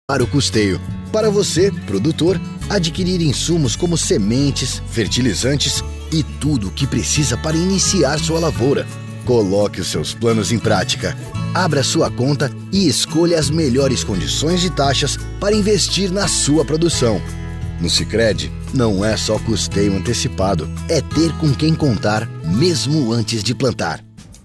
para o custeio. Para você, produtor, adquirir insumos como sementes, fertilizantes e tudo o que precisa para iniciar sua lavoura. Coloque os seus planos em prática. Abra sua conta e escolha as melhores condições e taxas para investir na sua produção. No Sicredi, não é só custeio antecipado, é ter com quem contar, mesmo antes de plantar.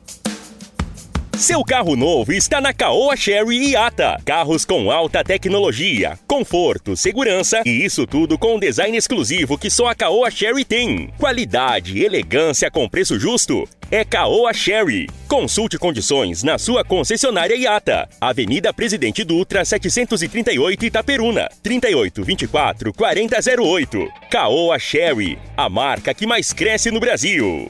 Seu carro novo está na Caoa Chery Iata. Carros com alta tecnologia, conforto, segurança e isso tudo com um design exclusivo que só a Caoa Chery tem. Qualidade e elegância com preço justo. É Caoa Chery. Consulte condições na sua concessionária Iata. Avenida Presidente Dutra, 738 Itaperuna. 3824-4008. Caoa Chery, a marca que mais cresce no Brasil.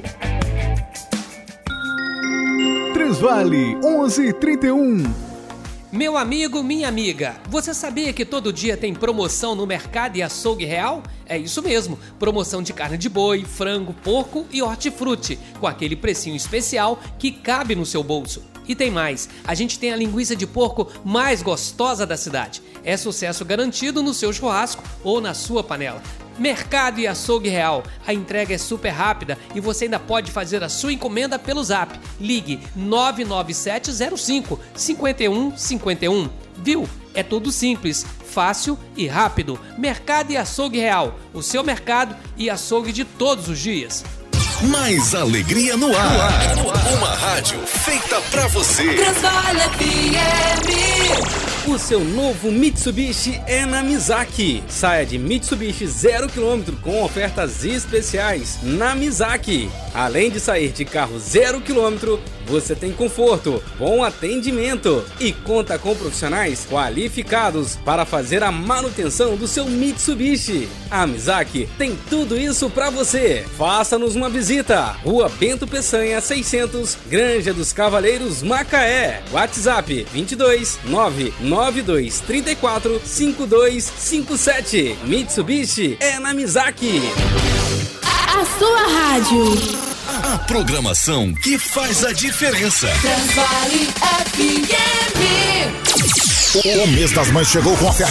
Transvale 1131. Meu amigo, minha amiga, você sabia que todo dia tem promoção no Mercado e Açougue Real? É isso mesmo, promoção de carne de boi, frango, porco e hortifruti, com aquele precinho especial que cabe no seu bolso. E tem mais, a gente tem a linguiça de porco mais gostosa da cidade. É sucesso garantido no seu churrasco ou na sua panela. Mercado e Açougue Real. A entrega é super rápida e você ainda pode fazer a sua encomenda pelo Zap. Ligue 99705-5151. Viu? É tudo simples, fácil e rápido. Mercado e Açougue Real. O seu mercado e açougue de todos os dias. Mais alegria no ar. Uma rádio feita pra você. Transvale FM. O seu novo Mitsubishi é na Mizaki. Saia de Mitsubishi 0 km com ofertas especiais na Mizaki. Além de sair de carro 0 km, você tem conforto, bom atendimento e conta com profissionais qualificados para fazer a manutenção do seu Mitsubishi. A Mizaki tem tudo isso para você. Faça-nos uma visita. Rua Bento Peçanha 600, Granja dos Cavaleiros, Macaé. WhatsApp 22 99234 5257. Mitsubishi é na Mizaki. A sua rádio. A programação que faz a diferença. Transvale FM. O mês das mães chegou com oferta